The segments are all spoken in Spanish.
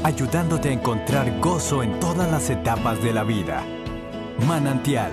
ayudándote a encontrar gozo en todas las etapas de la vida. Manantial.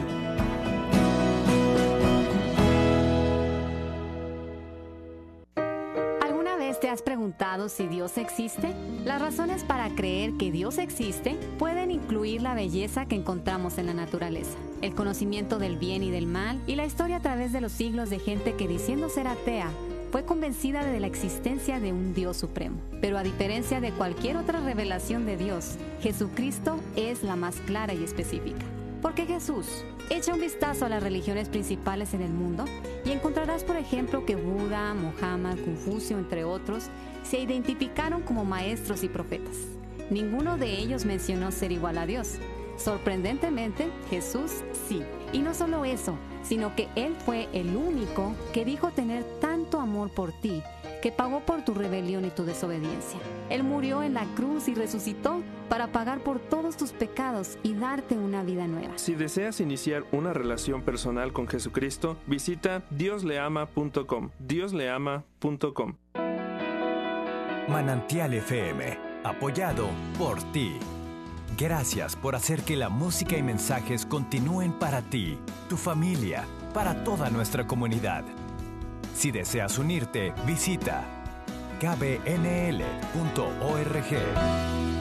¿Alguna vez te has preguntado si Dios existe? Las razones para creer que Dios existe pueden incluir la belleza que encontramos en la naturaleza, el conocimiento del bien y del mal, y la historia a través de los siglos de gente que, diciendo ser atea, fue convencida de la existencia de un Dios supremo. Pero a diferencia de cualquier otra revelación de Dios, Jesucristo es la más clara y específica. ¿Por qué Jesús? Echa un vistazo a las religiones principales en el mundo y encontrarás, por ejemplo, que Buda, Mohammed, Confucio, entre otros, se identificaron como maestros y profetas. Ninguno de ellos mencionó ser igual a Dios. Sorprendentemente, Jesús sí. Y no solo eso, sino que Él fue el único que dijo tener tanto amor por ti, que pagó por tu rebelión y tu desobediencia. Él murió en la cruz y resucitó para pagar por todos tus pecados y darte una vida nueva. Si deseas iniciar una relación personal con Jesucristo, visita diosleama.com. diosleama.com. Manantial FM, apoyado por ti. Gracias por hacer que la música y mensajes continúen para ti, tu familia, para toda nuestra comunidad. Si deseas unirte, visita kbnl.org.